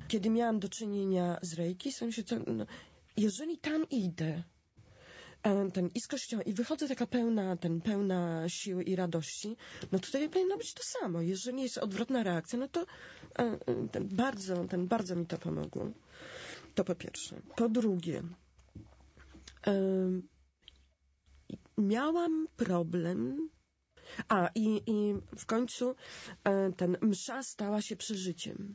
kiedy miałam do czynienia z Reiki, w sensie to, no, jeżeli tam idę, i z kościoła, i wychodzę taka pełna siły i radości, no tutaj powinno być to samo. Jeżeli jest odwrotna reakcja, no to bardzo mi to pomogło. To po pierwsze. Po drugie, miałam problem, i w końcu msza stała się przeżyciem.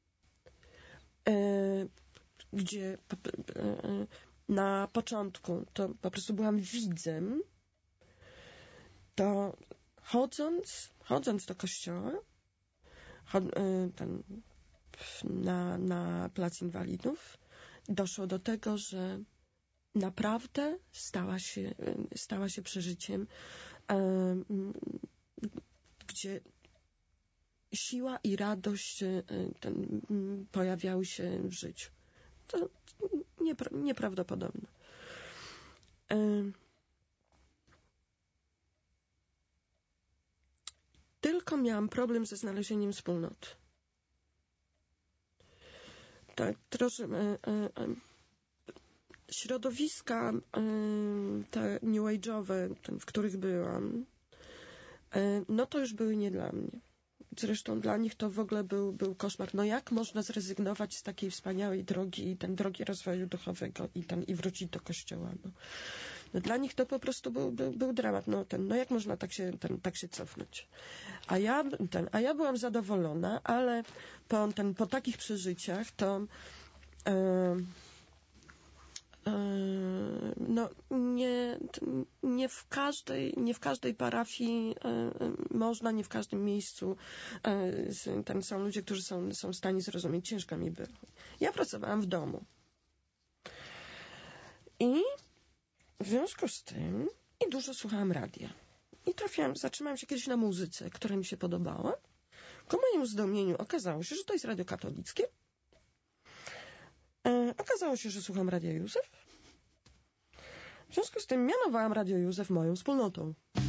Gdzie na początku to po prostu byłam widzem, to chodząc do kościoła, na Plac Inwalidów, doszło do tego, że naprawdę stała się przeżyciem, gdzie siła i radość pojawiały się w życiu. To nieprawdopodobne. Tylko miałam problem ze znalezieniem wspólnoty. Tak, troszkę środowiska te new age'owe, w których byłam, no to już były nie dla mnie. Zresztą dla nich to w ogóle był koszmar. No jak można zrezygnować z takiej wspaniałej drogi, drogi rozwoju duchowego i wrócić do kościoła? No dla nich to po prostu był dramat. No jak można tak się cofnąć? A ja byłam zadowolona, ale po takich przeżyciach to no nie w każdej parafii można, nie w każdym miejscu są ludzie, którzy są w stanie zrozumieć. Ciężko mi było. Ja pracowałam w domu. I w związku z tym i dużo słuchałam radia. I zatrzymałam się kiedyś na muzyce, która mi się podobała. Ku mojemu zdumieniu okazało się, że to jest radio katolickie. Okazało się, że słucham Radia Józef. W związku z tym mianowałam Radio Józef moją wspólnotą.